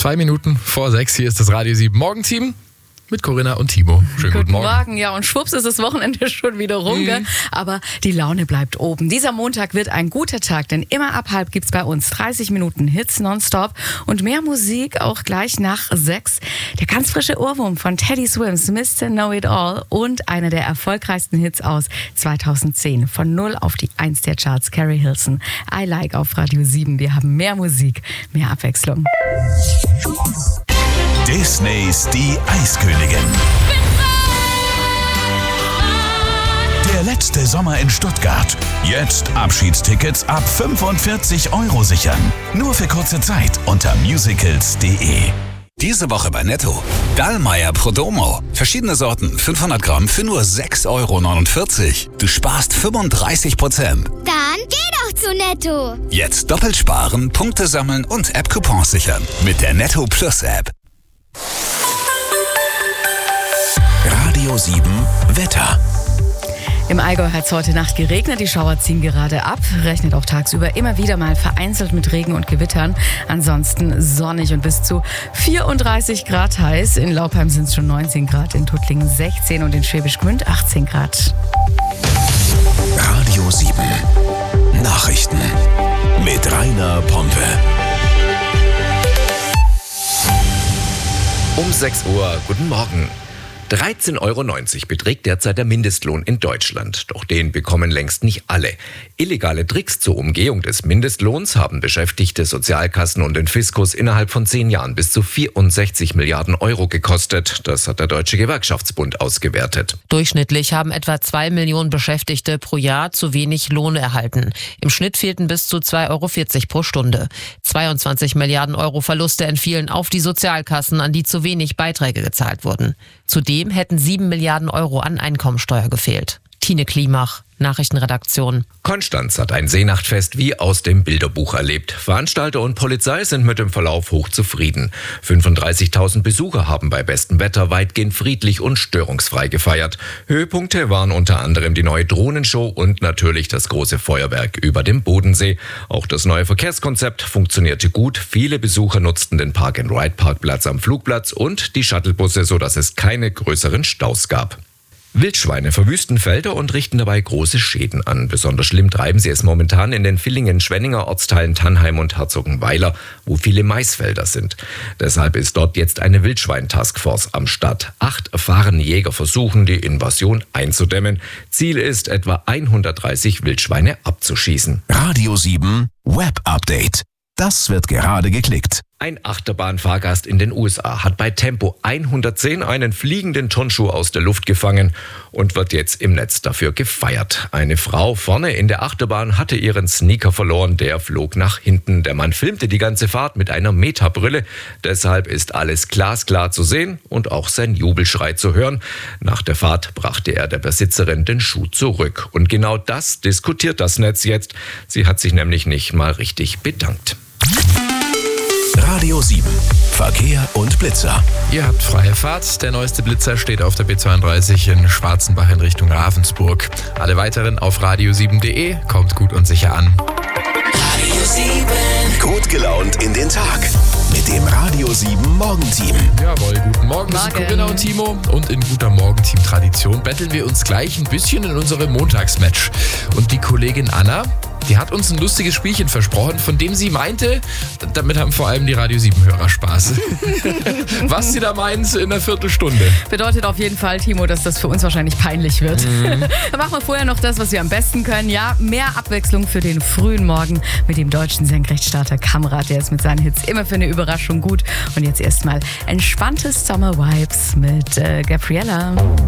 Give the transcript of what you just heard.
2 Minuten vor 6. Hier ist das Radio 7 Morgenteam mit Corinna und Timo. Schönen guten Morgen. Ja, und schwupps ist das Wochenende schon wieder rum, gell? Aber die Laune bleibt oben. Dieser Montag wird ein guter Tag, denn immer ab 5 gibt's bei uns 30 Minuten Hits nonstop und mehr Musik auch gleich nach 6. Der ganz frische Ohrwurm von Teddy Swims, Mr. Know It All und einer der erfolgreichsten Hits aus 2010. Von 0 auf die 1 der Charts, Carrie Hilson. I Like auf Radio 7. Wir haben mehr Musik, mehr Abwechslung. Disneys Die Eiskönigin. Der letzte Sommer in Stuttgart. Jetzt Abschiedstickets ab 45 € sichern. Nur für kurze Zeit unter musicals.de. Diese Woche bei Netto. Dallmayr Prodomo. Verschiedene Sorten, 500 Gramm für nur 6,49 €. Du sparst 35%. Dann geh doch zu Netto. Jetzt doppelt sparen, Punkte sammeln und App-Coupons sichern. Mit der Netto Plus App. Radio 7 Wetter. Im Allgäu hat es heute Nacht geregnet, die Schauer ziehen gerade ab, rechnet auch tagsüber immer wieder mal vereinzelt mit Regen und Gewittern. Ansonsten sonnig und bis zu 34 Grad heiß. In Laupheim sind es schon 19 Grad, in Tuttlingen 16 und in Schwäbisch Gmünd 18 Grad. Radio 7 Nachrichten mit Rainer Pompe. Um 6 Uhr, guten Morgen. 13,90 € beträgt derzeit der Mindestlohn in Deutschland. Doch den bekommen längst nicht alle. Illegale Tricks zur Umgehung des Mindestlohns haben Beschäftigte, Sozialkassen und den Fiskus innerhalb von 10 Jahren bis zu 64 Milliarden € gekostet. Das hat der Deutsche Gewerkschaftsbund ausgewertet. Durchschnittlich haben etwa 2 Millionen Beschäftigte pro Jahr zu wenig Lohn erhalten. Im Schnitt fehlten bis zu 2,40 € pro Stunde. 22 Milliarden € Verluste entfielen auf die Sozialkassen, an die zu wenig Beiträge gezahlt wurden. Zudem hätten 7 Milliarden € an Einkommensteuer gefehlt. Tine Klimach, Nachrichtenredaktion. Konstanz hat ein Seenachtfest wie aus dem Bilderbuch erlebt. Veranstalter und Polizei sind mit dem Verlauf hochzufrieden. 35.000 Besucher haben bei bestem Wetter weitgehend friedlich und störungsfrei gefeiert. Höhepunkte waren unter anderem die neue Drohnenshow und natürlich das große Feuerwerk über dem Bodensee. Auch das neue Verkehrskonzept funktionierte gut. Viele Besucher nutzten den Park-and-Ride-Parkplatz am Flugplatz und die Shuttlebusse, sodass es keine größeren Staus gab. Wildschweine verwüsten Felder und richten dabei große Schäden an. Besonders schlimm treiben sie es momentan in den Villingen-Schwenninger Ortsteilen Tannheim und Herzogenweiler, wo viele Maisfelder sind. Deshalb ist dort jetzt eine Wildschwein-Taskforce am Start. 8 erfahrene Jäger versuchen, die Invasion einzudämmen. Ziel ist, etwa 130 Wildschweine abzuschießen. Radio 7 Web Update. Das wird gerade geklickt. Ein Achterbahnfahrgast in den USA hat bei Tempo 110 einen fliegenden Turnschuh aus der Luft gefangen und wird jetzt im Netz dafür gefeiert. Eine Frau vorne in der Achterbahn hatte ihren Sneaker verloren, der flog nach hinten. Der Mann filmte die ganze Fahrt mit einer Metabrille. Deshalb ist alles glasklar zu sehen und auch sein Jubelschrei zu hören. Nach der Fahrt brachte er der Besitzerin den Schuh zurück. Und genau das diskutiert das Netz jetzt. Sie hat sich nämlich nicht mal richtig bedankt. Radio 7 Verkehr und Blitzer. Ihr habt freie Fahrt. Der neueste Blitzer steht auf der B32 in Schwarzenbach in Richtung Ravensburg. Alle weiteren auf radio7.de. Kommt gut und sicher an. Radio 7. Gut gelaunt in den Tag. Mit dem Radio 7 Morgenteam. Jawohl, guten Morgen. Das sind Corinna und Timo. Und in guter Morgenteam-Tradition betteln wir uns gleich ein bisschen in unserem Montagsmatch. Und die Kollegin Anna, die hat uns ein lustiges Spielchen versprochen, von dem sie meinte, damit haben vor allem die Radio 7-Hörer Spaß. Was sie da meint in einer Viertelstunde. Bedeutet auf jeden Fall, Timo, dass das für uns wahrscheinlich peinlich wird. Dann machen wir vorher noch das, was wir am besten können. Ja, mehr Abwechslung für den frühen Morgen mit dem deutschen Senkrechtstarter Kamrat. Der ist mit seinen Hits immer für eine Überraschung gut. Und jetzt erstmal entspannte Summer Vibes mit Gabriella.